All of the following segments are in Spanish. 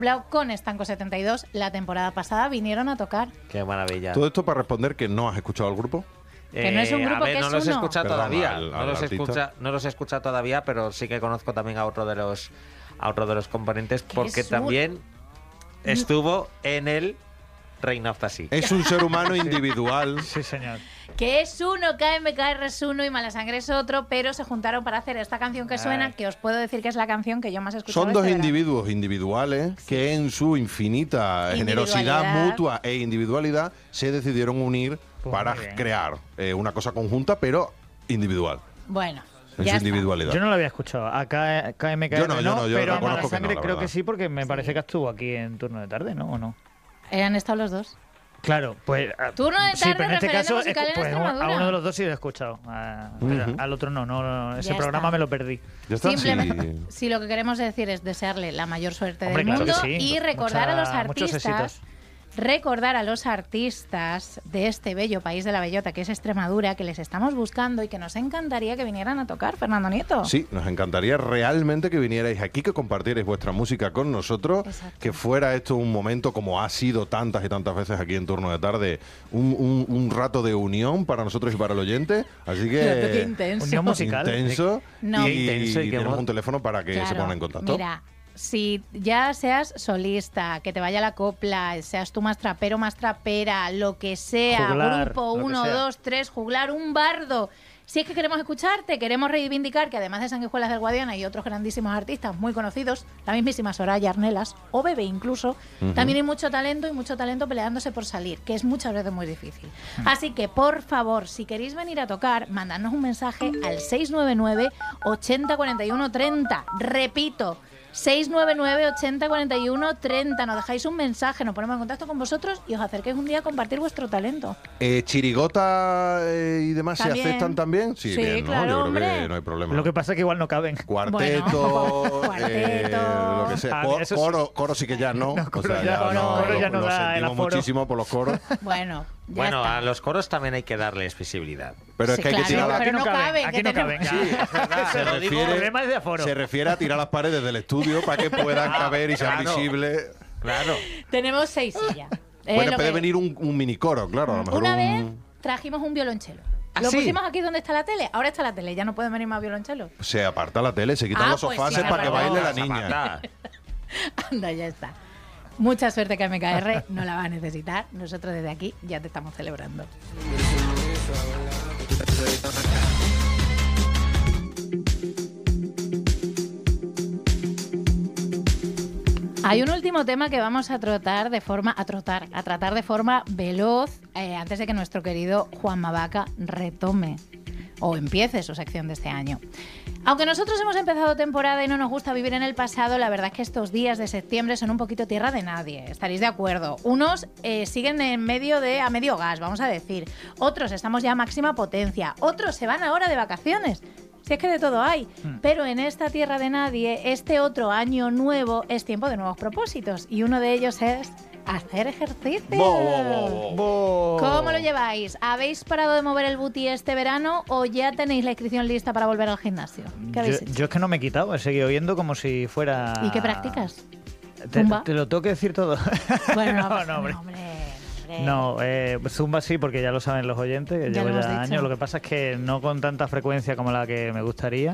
con Estanco 72 la temporada pasada vinieron a tocar. Qué maravilla. Todo esto para responder que no has escuchado al grupo. Que no es un grupo, a ver, que no es los he uno. escuchado Perdón, todavía. al No los he escuchado todavía, pero sí que conozco también a otro de los componentes, porque es también estuvo en el Reign of the Sea. Es un ser humano individual. Sí, señor. Que es uno, KMKR es uno y Malasangre es otro, pero se juntaron para hacer esta canción que suena, que os puedo decir que es la canción que yo más he escuchado. Son dos este verano. individuos individuales que en su infinita generosidad mutua e individualidad se decidieron unir Pues para muy bien. crear una cosa conjunta, pero individual. Bueno, En ya su está. individualidad. Yo no lo había escuchado. A KMK Yo no, yo pero a reconozco que Malasangre no, la creo que verdad. sí, porque me parece que estuvo aquí en Turno de Tarde, ¿no? ¿O no? Han estado los dos. Claro, pues... Turno de sí, Tarde, pero en este referente caso, musical en pues, Extremadura. a uno de los dos sí lo he escuchado. Pero Ujú. al otro no ese Ya programa está. me lo perdí. Ya está, Simplemente, sí. si lo que queremos decir es desearle la mayor suerte Hombre, del claro mundo que sí. y recordar a los Muchos artistas, éxitos. recordar a los artistas de este bello país de la bellota que es Extremadura, que les estamos buscando y que nos encantaría que vinieran a tocar, Fernando Nieto. Sí, nos encantaría realmente que vinierais aquí, que compartierais vuestra música con nosotros, Exacto. que fuera esto un momento, como ha sido tantas y tantas veces aquí en Turno de Tarde, un rato de unión para nosotros y para el oyente. Así Qué que intenso. Unión musical. intenso. No. Y, Intenso y que tenemos mo- un teléfono para que se Claro, pongan en contacto. Mira, si ya seas solista, que te vaya la copla, seas tú más trapero, más trapera, lo que sea, Juglar, grupo lo que 1, sea. 2, 3, juglar, un bardo. Si es que queremos escucharte, queremos reivindicar que además de Sanguijuelas del Guadiana y otros grandísimos artistas muy conocidos, la mismísima Soraya Arnelas, o Bebe incluso, también hay mucho talento y mucho talento peleándose por salir, que es muchas veces muy difícil. Así que, por favor, si queréis venir a tocar, mandadnos un mensaje al 699 80 41 30. Repito, 699 80 41 30. Nos dejáis un mensaje, nos ponemos en contacto con vosotros y os acerquéis un día a compartir vuestro talento. Chirigota y demás También. se aceptan también. Sí, Sí, bien, ¿no? claro, Yo creo hombre. que no hay problema. Lo que pasa es que igual no caben. Cuarteto, Bueno, cuarteto. lo que sea. Ah, eso sí. Coro sí que ya no. Coro ya no lo da el sentimos aforo. muchísimo por los coros. Bueno, ya Bueno, está. a los coros también hay que darles visibilidad. Pero Sí, es que hay que claro, tirar pero la... no caben, aquí que no tenemos- caben. Sí, es verdad. Se Lo digo- El problema es de aforo. Se refiere a tirar las paredes del estudio para que puedan caber y sean claro. visibles. Claro. Tenemos 6 sillas. Bueno, Lo puede que- venir un minicoro, claro. A lo mejor Una un... vez trajimos un violonchelo. ¿Ah, Lo sí? pusimos aquí donde está la tele. Ahora está la tele, ya no pueden venir más violonchelos. Se aparta la tele, se quitan los pues sofás sí, para que es verdad. baile la niña. Zapata. Anda, ya está. Mucha suerte que MKR no la va a necesitar. Nosotros desde aquí ya te estamos celebrando. Hay un último tema que vamos a tratar de forma veloz antes de que nuestro querido Juan Mavaca retome o empiece su sección de este año. Aunque nosotros hemos empezado temporada y no nos gusta vivir en el pasado, la verdad es que estos días de septiembre son un poquito tierra de nadie. Estaréis de acuerdo. Unos siguen a medio gas, vamos a decir. Otros estamos ya a máxima potencia. Otros se van ahora de vacaciones. Si es que de todo hay. Pero en esta tierra de nadie, este otro año nuevo es tiempo de nuevos propósitos. Y uno de ellos es hacer ejercicio. ¿Cómo lo lleváis? ¿Habéis parado de mover el booty este verano o ya tenéis la inscripción lista para volver al gimnasio? ¿Qué habéis hecho? Yo es que no me he quitado, he seguido yendo como si fuera... ¿Y qué practicas? Te ¿Zumba? lo tengo que decir todo. Bueno, no, pues, no, hombre. hombre. No, Zumba sí, porque ya lo saben los oyentes, que Ya llevo lo hemos ya dicho. años. Lo que pasa es que no con tanta frecuencia como la que me gustaría.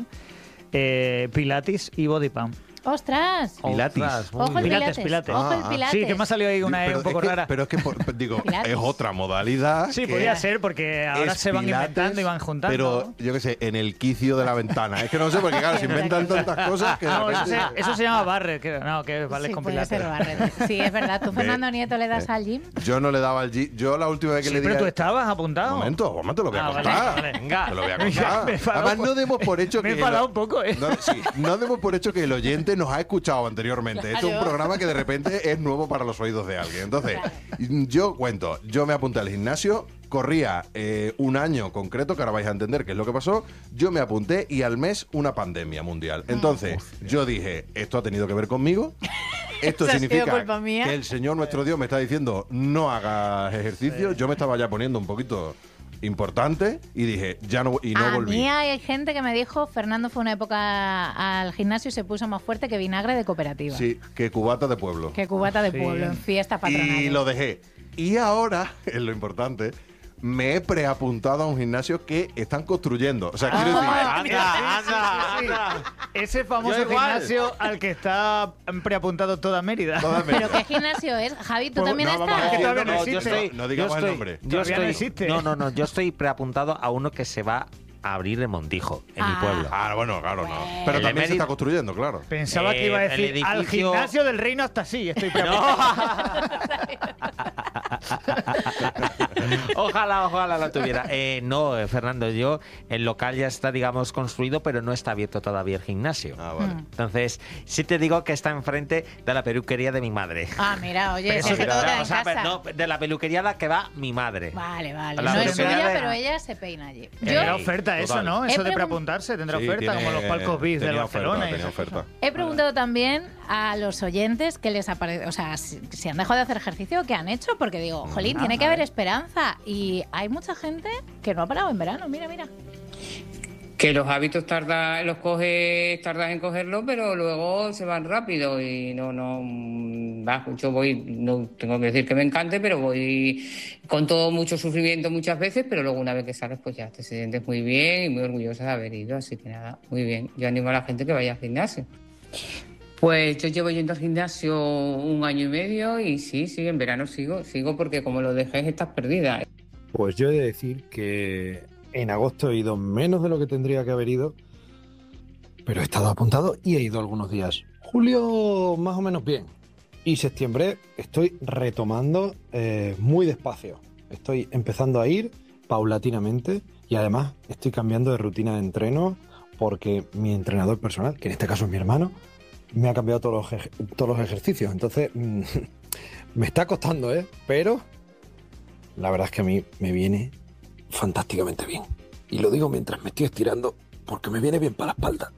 Pilates y body pump. ¡Ostras! Pilates. Ostras, muy Ojo el bien. pilates. Pilates. Ojo el Ah, pilates. Sí, que me ha salido ahí una Pero un poco es que- rara. Pero es que, digo, Pilates. es otra modalidad. Sí, que podría ser, porque ahora es se van pilates, inventando y van juntando. Pero yo qué sé, en el quicio de la ventana. Es que no sé, porque claro, se inventan tantas cosas que de No, repente... eso se llama barre, que vale Sí, con puede pilates. ser barrer. Sí, es verdad. ¿Tú, Ve, Fernando Nieto, le das al gym? Yo no le daba al G. Yo la última vez que Sí, le di... pero tú estabas apuntado. Un momento, te lo voy a Ah, vale, contar. vale. Venga. Te lo voy a Me he contar. enfadado Además, no demos por hecho me he que... enfadado un poco, ¿eh? No, sí, no demos por hecho que el oyente nos ha escuchado anteriormente. Esto es un Claro. programa que de repente es nuevo para los oídos de alguien. Entonces, yo cuento, yo me apunté al gimnasio, corría un año concreto, que ahora vais a entender qué es lo que pasó, yo me apunté y al mes una pandemia mundial. Entonces, yo dije, esto ha tenido que ver conmigo. Esto Eso ha sido significa culpa mía. que el Señor nuestro Dios me está diciendo no hagas ejercicio. Yo me estaba ya poniendo un poquito importante y dije, ya no, y no a volví. mí hay gente que me dijo, Fernando fue una época al gimnasio y se puso más fuerte que vinagre de cooperativa. Sí, que cubata de pueblo. Que cubata de Sí. pueblo en fiestas patronales. Y lo dejé. Y ahora, es lo importante, me he preapuntado a un gimnasio que están construyendo. O sea, quiero decir, Anda. Ese famoso Yo igual. gimnasio al que está preapuntado toda Mérida. toda ¿Pero Mérida. qué gimnasio es? Javi, ¿tú Pues, también no, vamos a estás? decir, todavía no yo existe. no digamos yo el estoy- nombre. yo Todavía no estoy- existe. No, yo estoy preapuntado a uno que se va a abrir en Montijo, en mi Ah. pueblo. Ah, bueno, claro, no. Pero El también se emérito- está construyendo, claro. Pensaba que iba a El decir, al edificio- gimnasio del reino hasta sí, estoy preparado. Ojalá lo tuviera. No, Fernando, el local ya está, digamos, construido, pero no está abierto todavía el gimnasio. Ah, vale. Entonces, sí te digo que está enfrente de la peluquería de mi madre. Ah, mira, oye, Pero eso es que eso todo será- queda en O sea, casa. no, de la peluquería a la que va mi madre. Vale, vale. La No es peluquería suya, de- pero ella se peina allí. Tendrá Yo oferta eso, total. ¿no? He Eso de pregun- preapuntarse, tendrá Sí, oferta, como los palcos VIP del tenía Barcelona. y Tenía esas oferta. cosas. he preguntado también a los oyentes qué les aparece, o sea, si han dejado de hacer ejercicio, qué han hecho, porque digo, jolín, tiene que haber esperanza. Y hay mucha gente que no ha parado en verano, mira. Que los hábitos tardas en cogerlos, pero luego se van rápido y yo voy, no tengo que decir que me encante, pero voy con todo mucho sufrimiento muchas veces, pero luego una vez que sales pues ya te sientes muy bien y muy orgullosa de haber ido, así que nada, muy bien. Yo animo a la gente que vaya al gimnasio. Pues yo llevo yendo al gimnasio 1 año y medio y sí, en verano sigo porque como lo dejes estás perdida. Pues yo he de decir que en agosto he ido menos de lo que tendría que haber ido, pero he estado apuntado y he ido algunos días. Julio más o menos bien. Y septiembre estoy retomando muy despacio. Estoy empezando a ir paulatinamente y además estoy cambiando de rutina de entreno porque mi entrenador personal, que en este caso es mi hermano, me ha cambiado todos los ejercicios. Entonces me está costando, pero la verdad es que a mí me viene fantásticamente bien. Y lo digo mientras me estoy estirando porque me viene bien para la espalda.